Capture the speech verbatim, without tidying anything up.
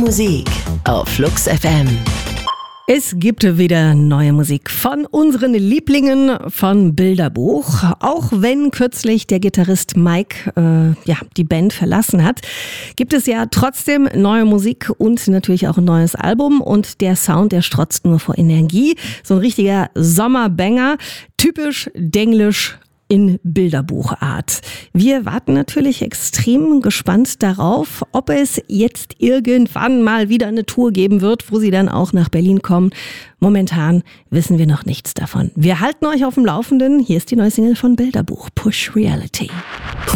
Musik auf Flux F M. Es gibt wieder neue Musik von unseren Lieblingen von Bilderbuch. Auch wenn kürzlich der Gitarrist Mike äh, ja, die Band verlassen hat, gibt es ja trotzdem neue Musik und natürlich auch ein neues Album. Und der Sound, der strotzt nur vor Energie. So ein richtiger Sommerbanger, typisch denglisch in Bilderbuchart. Wir warten natürlich extrem gespannt darauf, ob es jetzt irgendwann mal wieder eine Tour geben wird, wo sie dann auch nach Berlin kommen. Momentan wissen wir noch nichts davon. Wir halten euch auf dem Laufenden. Hier ist die neue Single von Bilderbuch, Push Reality.